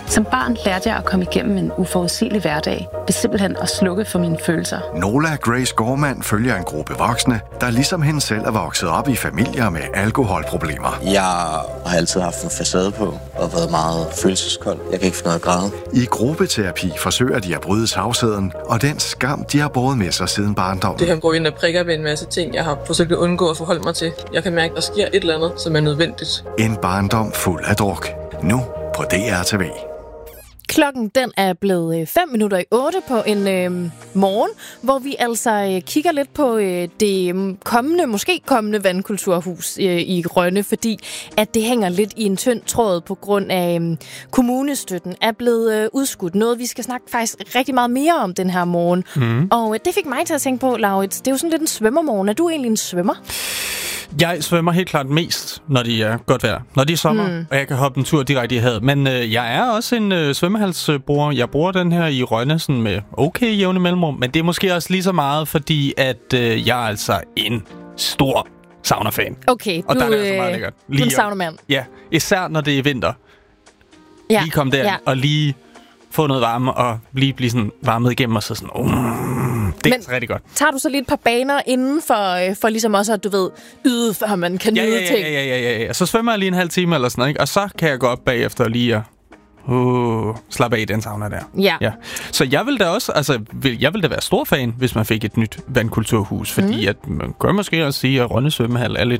Som barn lærte jeg at komme igennem en uforudsigelig hverdag ved simpelthen at slukke for mine følelser. Nola Grace Gorman følger en gruppe voksne, der ligesom hende selv er vokset op i familier med alkoholproblemer. Jeg har altid haft en facade på og været meget følelseskold. Jeg kan ikke finde noget at græde. I gruppeterapi forsøger de at bryde tavsheden og den skam, de har båret med sig siden barndommen. Det her går ind og prikker ved en masse ting, jeg har forsøgt at undgå at forholde mig til. Jeg kan mærke, at der sker et eller andet, som er nødvendigt. En barndom fuld af druk. Nu på DR TV. Klokken den er blevet 7:55 på en morgen, hvor vi altså kigger lidt på det måske kommende vandkulturhus i Rønne, fordi at det hænger lidt i en tynd tråd på grund af kommunestøtten er blevet udskudt. Noget, vi skal snakke faktisk rigtig meget mere om den her morgen. Og det fik mig til at tænke på, Laurits, det er jo sådan lidt en svømmermorgen. Er du egentlig en svømmer? Jeg svømmer helt klart mest, når det er godt vejr. Når det er sommer, og jeg kan hoppe en tur direkte i havet. Men jeg er også en svømmehalsbruger. Jeg bruger den her i Rønne sådan med okay jævne mellemrum. Men det er måske også lige så meget, fordi at jeg er altså en stor sauna-fan. Okay, og der er det altså meget lækkert. Du er en saunamand. Ja, især når det er vinter. Ja, lige komme der og lige få noget varme og lige blive sådan varmet igennem og så sådan... det er rigtig godt. Tager du så lige et par baner inden for ligesom også, at du ved, yde, før man kan nyde ting? Ja. Så svømmer jeg lige en halv time eller sådan noget, ikke? Og så kan jeg gå op bagefter og lige slappe af i den sauna der. Ja. Så jeg vil da også, jeg vil da være stor fan, hvis man fik et nyt vandkulturhus, fordi at man kan måske også sige, at Rønne svømmehal er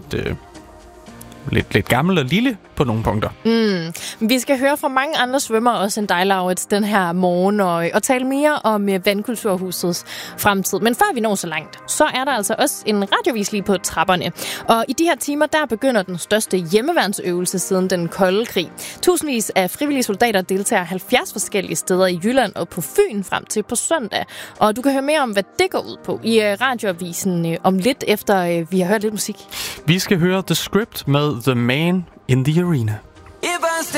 lidt gammel og lille på nogle punkter. Vi skal høre fra mange andre svømmere også end dig, Laurits, den her morgen, og tale mere om vandkulturhusets fremtid. Men før vi når så langt, så er der altså også en radiovis lige på trapperne. Og i de her timer, der begynder den største hjemmeværnsøvelse siden den kolde krig. Tusindvis af frivillige soldater deltager 70 forskellige steder i Jylland og på Fyn frem til på søndag. Og du kan høre mere om, hvad det går ud på i radioavisen om lidt efter vi har hørt lidt musik. Vi skal høre The Script med The Man in the Arena.